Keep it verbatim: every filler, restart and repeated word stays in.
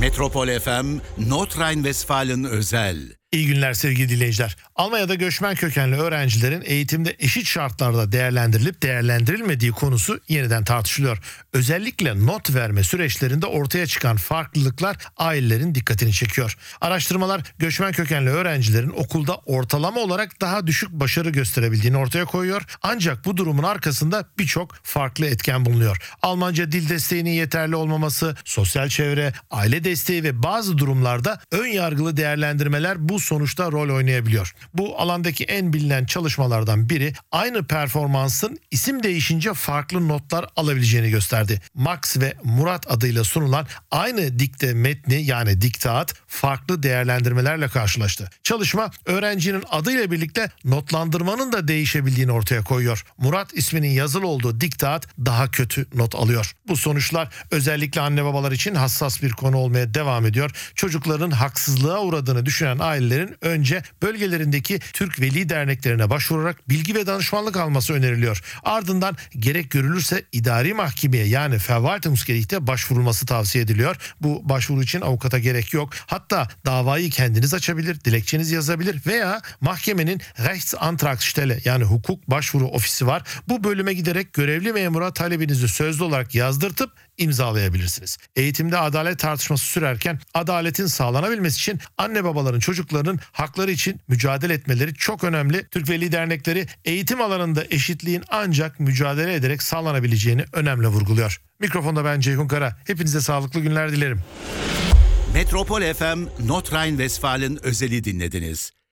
Metropol F M, Nordrhein-Westfalen özel. İyi günler sevgili dinleyiciler. Almanya'da göçmen kökenli öğrencilerin eğitimde eşit şartlarda değerlendirilip değerlendirilmediği konusu yeniden tartışılıyor. Özellikle not verme süreçlerinde ortaya çıkan farklılıklar ailelerin dikkatini çekiyor. Araştırmalar göçmen kökenli öğrencilerin okulda ortalama olarak daha düşük başarı gösterebildiğini ortaya koyuyor. Ancak bu durumun arkasında birçok farklı etken bulunuyor. Almanca dil desteğinin yeterli olmaması, sosyal çevre, aile desteği ve bazı durumlarda ön yargılı değerlendirmeler bu sonuçta rol oynayabiliyor. Bu alandaki en bilinen çalışmalardan biri aynı performansın isim değişince farklı notlar alabileceğini gösterdi. Max ve Murat adıyla sunulan aynı dikte metni yani diktat farklı değerlendirmelerle karşılaştı. Çalışma öğrencinin adıyla birlikte notlandırmanın da değişebildiğini ortaya koyuyor. Murat isminin yazılı olduğu diktat daha kötü not alıyor. Bu sonuçlar özellikle anne babalar için hassas bir konu olmaya devam ediyor. Çocukların haksızlığa uğradığını düşünen ailelerin önce bölgelerindeki Türk Veli Derneklerine başvurarak bilgi ve danışmanlık alması öneriliyor. Ardından gerek görülürse idari mahkemeye yani Verwaltungsgericht'e başvurulması tavsiye ediliyor. Bu başvuru için avukata gerek yok. Hatta davayı kendiniz açabilir, dilekçenizi yazabilir veya mahkemenin Rechtsantragsstelle yani hukuk başvuru ofisi var. Bu bölüme giderek görevli memura talebinizi sözlü olarak yazdırtıp imzalayabilirsiniz. Eğitimde adalet tartışması sürerken adaletin sağlanabilmesi için anne babaların çocuklarının hakları için mücadele etmeleri çok önemli. Türk Veli Dernekleri eğitim alanında eşitliğin ancak mücadele ederek sağlanabileceğini önemli vurguluyor. Mikrofonda ben Ceyhun Kara. Hepinize sağlıklı günler dilerim. Metropol F M, Nordrhein-Westfalen özeli dinlediniz.